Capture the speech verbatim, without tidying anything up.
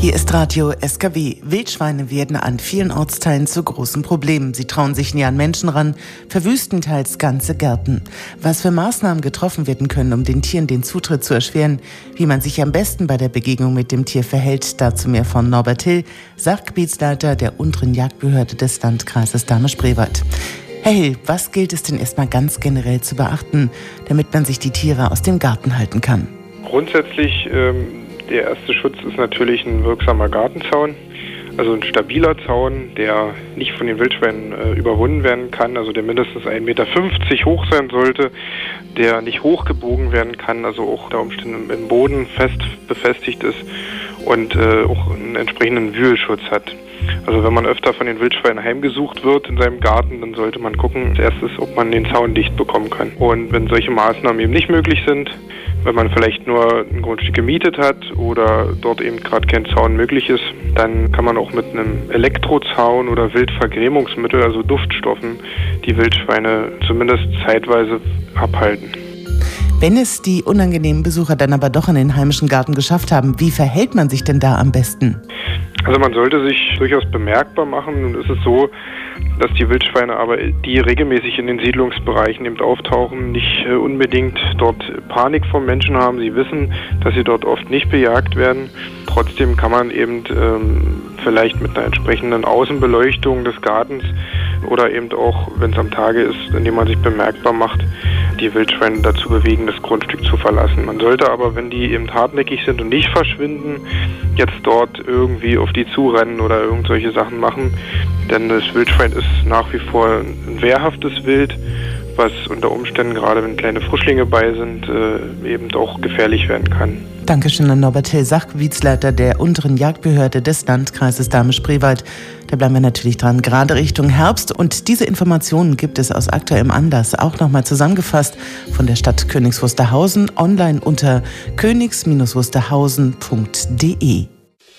Hier ist Radio S K W. Wildschweine werden an vielen Ortsteilen zu großen Problemen. Sie trauen sich nie an Menschen ran, verwüsten teils ganze Gärten. Was für Maßnahmen getroffen werden können, um den Tieren den Zutritt zu erschweren, wie man sich am besten bei der Begegnung mit dem Tier verhält, dazu mehr von Norbert Hill, Sachgebietsleiter der unteren Jagdbehörde des Landkreises Dahme-Spreewald. Herr Hill, was gilt es denn erstmal ganz generell zu beachten, damit man sich die Tiere aus dem Garten halten kann? Grundsätzlich ähm der erste Schutz ist natürlich ein wirksamer Gartenzaun, also ein stabiler Zaun, der nicht von den Wildschweinen äh, überwunden werden kann, also der mindestens ein Meter fünfzig hoch sein sollte, der nicht hochgebogen werden kann, also auch unter Umständen im Boden fest befestigt ist und äh, auch einen entsprechenden Wühlschutz hat. Also wenn man öfter von den Wildschweinen heimgesucht wird in seinem Garten, dann sollte man gucken, als erstes, ob man den Zaun dicht bekommen kann. Und wenn solche Maßnahmen eben nicht möglich sind, wenn man vielleicht nur ein Grundstück gemietet hat oder dort eben gerade kein Zaun möglich ist, dann kann man auch mit einem Elektrozaun oder Wildvergrämungsmittel, also Duftstoffen, die Wildschweine zumindest zeitweise abhalten. Wenn es die unangenehmen Besucher dann aber doch in den heimischen Garten geschafft haben, wie verhält man sich denn da am besten? Also man sollte sich durchaus bemerkbar machen. Nun ist es so, dass die Wildschweine aber, die regelmäßig in den Siedlungsbereichen eben auftauchen, nicht äh, unbedingt dort Panik vor Menschen haben. Sie wissen, dass sie dort oft nicht bejagt werden. Trotzdem kann man eben ähm, vielleicht mit einer entsprechenden Außenbeleuchtung des Gartens oder eben auch, wenn es am Tage ist, indem man sich bemerkbar macht, die Wildschweine dazu bewegen, das Grundstück zu verlassen. Man sollte aber, wenn die eben hartnäckig sind und nicht verschwinden, jetzt dort irgendwie auf die zurennen oder irgendwelche Sachen machen. Denn das Wildschwein ist nach wie vor ein wehrhaftes Wild, was unter Umständen, gerade wenn kleine Frischlinge bei sind, äh, eben auch gefährlich werden kann. Dankeschön an Norbert Hill, Sachgebietsleiter der unteren Jagdbehörde des Landkreises Dahme-Spreewald. Da bleiben wir natürlich dran, gerade Richtung Herbst. Und diese Informationen gibt es aus aktuellem Anlass auch nochmal zusammengefasst von der Stadt Königs Wusterhausen online unter königs Wusterhausen punkt de.